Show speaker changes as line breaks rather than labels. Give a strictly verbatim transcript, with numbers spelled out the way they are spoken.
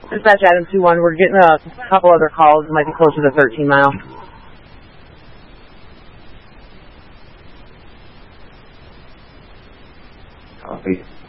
Dispatch Adam two one, we're getting a couple other calls. It might be closer to thirteen mile.
Copy.